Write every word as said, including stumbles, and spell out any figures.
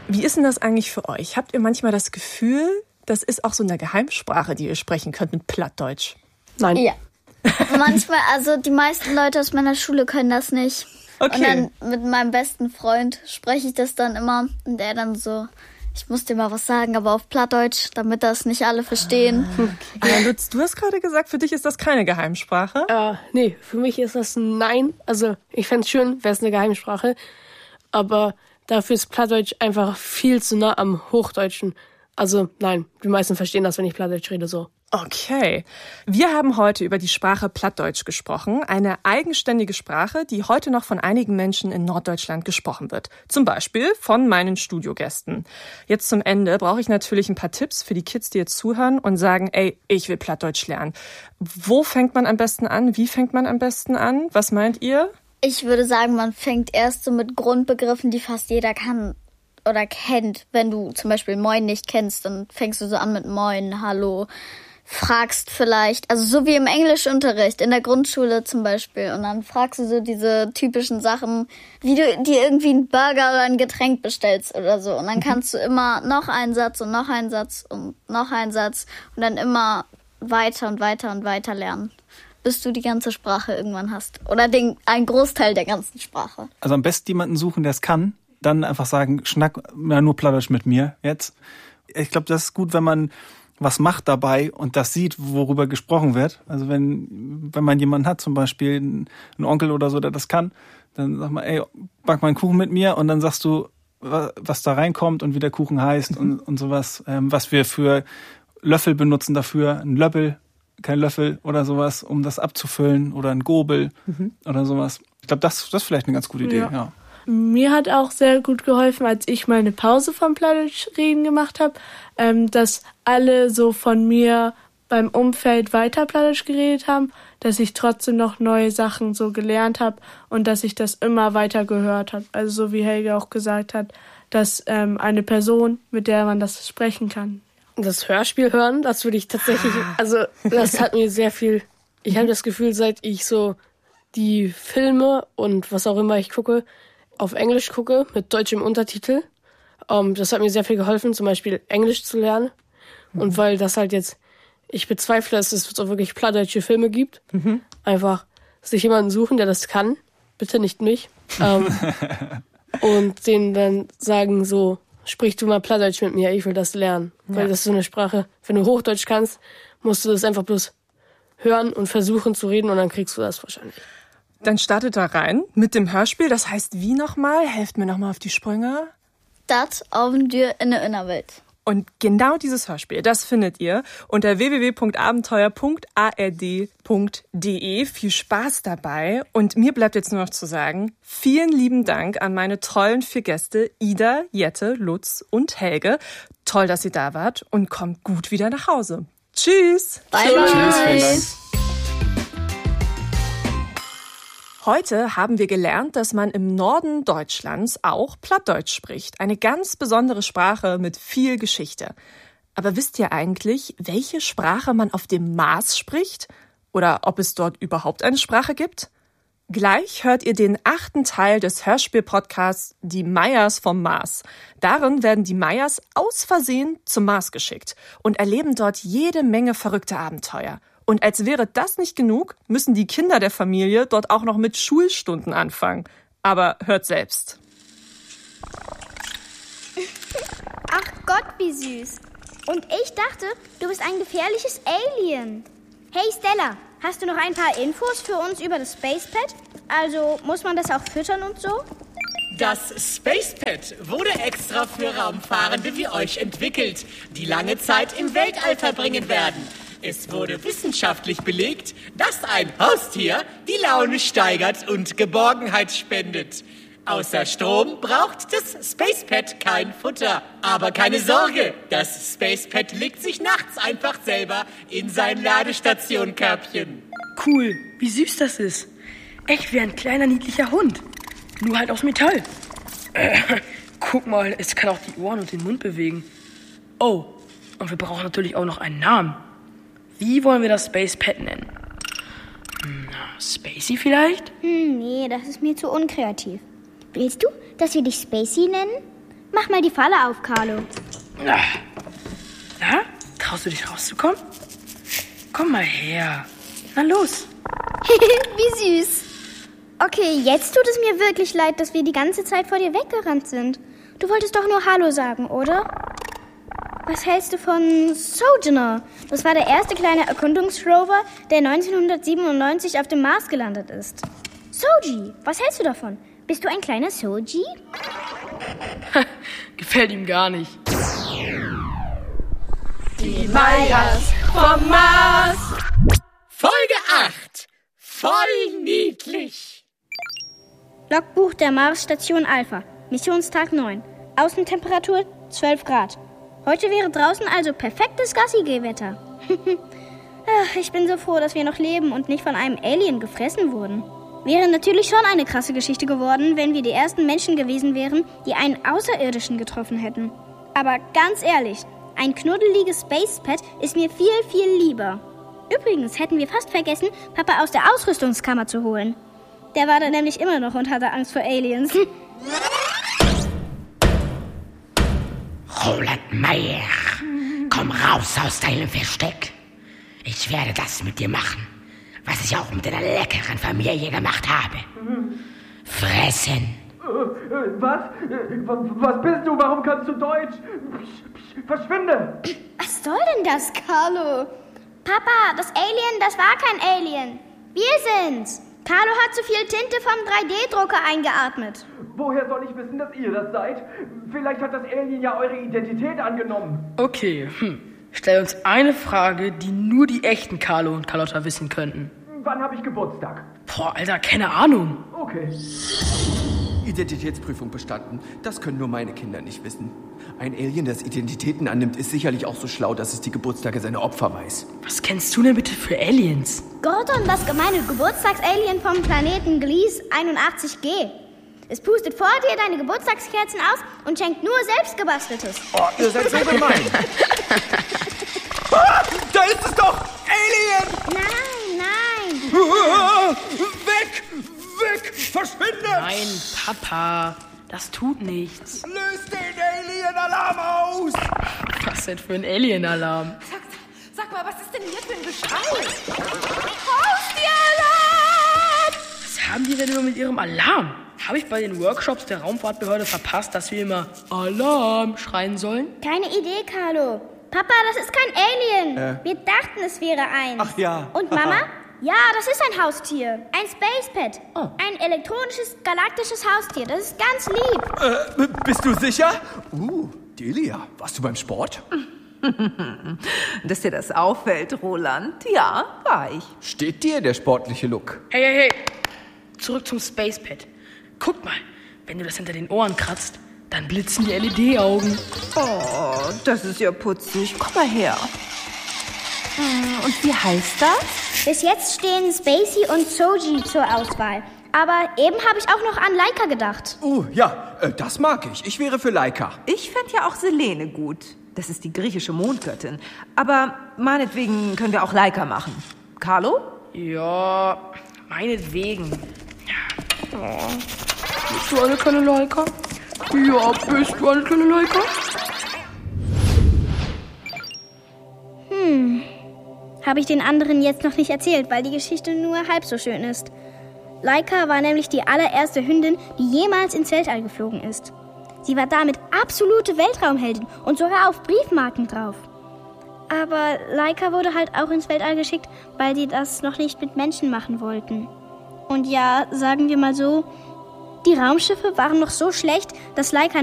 Wie ist denn das eigentlich für euch? Habt ihr manchmal das Gefühl, das ist auch so eine Geheimsprache, die ihr sprechen könnt mit Plattdeutsch? Nein. Ja. Manchmal, also die meisten Leute aus meiner Schule können das nicht. Okay. Und dann mit meinem besten Freund spreche ich das dann immer. Und der dann so, ich muss dir mal was sagen, aber auf Plattdeutsch, damit das nicht alle verstehen. Ah, okay. Ja, Lutz, du hast gerade gesagt, für dich ist das keine Geheimsprache? Äh, nee, für mich ist das ein Nein. Also ich fände es schön, wäre es eine Geheimsprache. Aber dafür ist Plattdeutsch einfach viel zu nah am Hochdeutschen. Also nein, die meisten verstehen das, wenn ich Plattdeutsch rede, so. Okay. Wir haben heute über die Sprache Plattdeutsch gesprochen, eine eigenständige Sprache, die heute noch von einigen Menschen in Norddeutschland gesprochen wird. Zum Beispiel von meinen Studiogästen. Jetzt zum Ende brauche ich natürlich ein paar Tipps für die Kids, die jetzt zuhören und sagen, ey, ich will Plattdeutsch lernen. Wo fängt man am besten an? Wie fängt man am besten an? Was meint ihr? Ich würde sagen, man fängt erst so mit Grundbegriffen, die fast jeder kann oder kennt. Wenn du zum Beispiel Moin nicht kennst, dann fängst du so an mit Moin, Hallo, fragst vielleicht, also so wie im Englischunterricht, in der Grundschule zum Beispiel. Und dann fragst du so diese typischen Sachen, wie du dir irgendwie einen Burger oder ein Getränk bestellst oder so. Und dann kannst du immer noch einen Satz und noch einen Satz und noch einen Satz und dann immer weiter und weiter und weiter lernen, bis du die ganze Sprache irgendwann hast. Oder den, einen Großteil der ganzen Sprache. Also am besten jemanden suchen, der es kann. Dann einfach sagen, schnack na, nur Plattdeutsch mit mir jetzt. Ich glaube, das ist gut, wenn man was macht dabei und das sieht, worüber gesprochen wird. Also wenn wenn man jemanden hat, zum Beispiel einen Onkel oder so, der das kann, dann sag mal, ey, back mal einen Kuchen mit mir und dann sagst du, was da reinkommt und wie der Kuchen heißt und, und sowas, ähm, was wir für Löffel benutzen dafür, ein Löffel, kein Löffel oder sowas, um das abzufüllen oder ein Gobel mhm. oder sowas. Ich glaube, das, das ist vielleicht eine ganz gute Idee, ja. ja. Mir hat auch sehr gut geholfen, als ich meine Pause vom Plattdeutsch-Reden gemacht habe, ähm, dass alle so von mir beim Umfeld weiter Plattdeutsch geredet haben, dass ich trotzdem noch neue Sachen so gelernt habe und dass ich das immer weiter gehört habe. Also so wie Helge auch gesagt hat, dass ähm, eine Person, mit der man das sprechen kann. Das Hörspiel hören, das würde ich tatsächlich, also das hat mir sehr viel, ich habe das Gefühl, seit ich so die Filme und was auch immer ich gucke, auf Englisch gucke, mit deutschem Untertitel. Um, das hat mir sehr viel geholfen, zum Beispiel Englisch zu lernen. Mhm. Und weil das halt jetzt, ich bezweifle, dass es auch wirklich plattdeutsche Filme gibt. Mhm. Einfach sich jemanden suchen, der das kann. Bitte nicht mich. Um, und denen dann sagen so, sprich du mal Plattdeutsch mit mir, ich will das lernen. Ja. Weil das ist so eine Sprache, wenn du Hochdeutsch kannst, musst du das einfach bloß hören und versuchen zu reden und dann kriegst du das wahrscheinlich. Dann startet da rein mit dem Hörspiel. Das heißt wie nochmal? Helft mir nochmal auf die Sprünge. Das Abenteuer in der Innerwelt. Und genau dieses Hörspiel, das findet ihr unter w w w punkt abenteuer punkt a r d punkt d e. Viel Spaß dabei. Und mir bleibt jetzt nur noch zu sagen, vielen lieben Dank an meine tollen vier Gäste, Ida, Jette, Lutz und Helge. Toll, dass ihr da wart und kommt gut wieder nach Hause. Tschüss. Bye, bye. Tschüss, vielen Dank. Heute haben wir gelernt, dass man im Norden Deutschlands auch Plattdeutsch spricht. Eine ganz besondere Sprache mit viel Geschichte. Aber wisst ihr eigentlich, welche Sprache man auf dem Mars spricht? Oder ob es dort überhaupt eine Sprache gibt? Gleich hört ihr den achten Teil des Hörspiel-Podcasts Die Mayas vom Mars. Darin werden die Mayas aus Versehen zum Mars geschickt und erleben dort jede Menge verrückte Abenteuer. Und als wäre das nicht genug, müssen die Kinder der Familie dort auch noch mit Schulstunden anfangen. Aber hört selbst. Ach Gott, wie süß. Und ich dachte, du bist ein gefährliches Alien. Hey Stella, hast du noch ein paar Infos für uns über das Spacepad? Also muss man das auch füttern und so? Das Spacepad wurde extra für Raumfahrende wie euch entwickelt, die lange Zeit im Weltall verbringen werden. Es wurde wissenschaftlich belegt, dass ein Haustier die Laune steigert und Geborgenheit spendet. Außer Strom braucht das Spacepad kein Futter. Aber keine Sorge, das Spacepad legt sich nachts einfach selber in sein Ladestationkörbchen. Cool, wie süß das ist. Echt wie ein kleiner, niedlicher Hund. Nur halt aus Metall. Äh, guck mal, es kann auch die Ohren und den Mund bewegen. Oh, und wir brauchen natürlich auch noch einen Namen. Wie wollen wir das Spacepad nennen? Na, Spacey vielleicht? Hm, nee, das ist mir zu unkreativ. Willst du, dass wir dich Spacey nennen? Mach mal die Falle auf, Carlo. Na, na, traust du dich rauszukommen? Komm mal her. Na los. Wie süß. Okay, jetzt tut es mir wirklich leid, dass wir die ganze Zeit vor dir weggerannt sind. Du wolltest doch nur Hallo sagen, oder? Was hältst du von Sojourner? Das war der erste kleine Erkundungsrover, der neunzehnhundertsiebenundneunzig auf dem Mars gelandet ist. Soji, was hältst du davon? Bist du ein kleiner Soji? Gefällt ihm gar nicht. Die Meyers vom Mars. Folge acht. Voll niedlich. Logbuch der Mars-Station Alpha. Missionstag neun. Außentemperatur zwölf Grad. Heute wäre draußen also perfektes Gassi-Geh-Wetter. Ach, ich bin so froh, dass wir noch leben und nicht von einem Alien gefressen wurden. Wäre natürlich schon eine krasse Geschichte geworden, wenn wir die ersten Menschen gewesen wären, die einen Außerirdischen getroffen hätten. Aber ganz ehrlich, ein knuddeliges Spacepad ist mir viel, viel lieber. Übrigens hätten wir fast vergessen, Papa aus der Ausrüstungskammer zu holen. Der war da nämlich immer noch und hatte Angst vor Aliens. Roland Meyer, komm raus aus deinem Versteck. Ich werde das mit dir machen, was ich auch mit deiner leckeren Familie gemacht habe. Fressen. Was? Was bist du? Warum kannst du Deutsch? Verschwinde! Was soll denn das, Carlo? Papa, das Alien, das war kein Alien. Wir sind's. Carlo hat zu viel Tinte vom drei D Drucker eingeatmet. Woher soll ich wissen, dass ihr das seid? Vielleicht hat das Alien ja eure Identität angenommen. Okay, hm. Stell uns eine Frage, die nur die echten Carlo und Carlotta wissen könnten. Wann habe ich Geburtstag? Boah, Alter, keine Ahnung. Okay. Identitätsprüfung bestanden. Das können nur meine Kinder nicht wissen. Ein Alien, das Identitäten annimmt, ist sicherlich auch so schlau, dass es die Geburtstage seiner Opfer weiß. Was kennst du denn bitte für Aliens? Gordon, das gemeine Geburtstagsalien vom Planeten Gliese einundachtzig G. Es pustet vor dir deine Geburtstagskerzen aus und schenkt nur selbstgebasteltes. Oh, ihr seid so gemein. Ah, da ist es doch! Alien! Nein, nein! Ah, weg! Weg! Verschwinde! Nein, Papa, das tut nichts. Löst den Alien-Alarm aus! Was denn für ein Alien-Alarm? Sag, sag mal, was ist denn hier für ein Geschrei? Haustierlalarm! Was haben die denn immer mit ihrem Alarm? Habe ich bei den Workshops der Raumfahrtbehörde verpasst, dass wir immer Alarm schreien sollen? Keine Idee, Carlo. Papa, das ist kein Alien. Äh. Wir dachten, es wäre eins. Ach ja. Und Mama? Ja, das ist ein Haustier. Ein Spacepad. Oh. Ein elektronisches, galaktisches Haustier. Das ist ganz lieb. Äh, bist du sicher? Uh, Delia, warst du beim Sport? Dass dir das auffällt, Roland. Ja, war ich. Steht dir der sportliche Look? Hey, hey, hey. Zurück zum Spacepad. Guck mal, wenn du das hinter den Ohren kratzt, dann blitzen die L E D-Augen. Oh, das ist ja putzig. Komm mal her. Und wie heißt das? Bis jetzt stehen Spacey und Soji zur Auswahl. Aber eben habe ich auch noch an Laika gedacht. Uh, ja, äh, das mag ich. Ich wäre für Laika. Ich fände ja auch Selene gut. Das ist die griechische Mondgöttin. Aber meinetwegen können wir auch Laika machen. Carlo? Ja, meinetwegen. Oh. Bist du eine kleine Laika? Ja, bist du eine kleine Laika? Hm. Habe ich den anderen jetzt noch nicht erzählt, weil die Geschichte nur halb so schön ist. Laika war nämlich die allererste Hündin, die jemals ins Weltall geflogen ist. Sie war damit absolute Weltraumheldin und sogar auf Briefmarken drauf. Aber Laika wurde halt auch ins Weltall geschickt, weil die das noch nicht mit Menschen machen wollten. Und ja, sagen wir mal so, die Raumschiffe waren noch so schlecht, dass Laika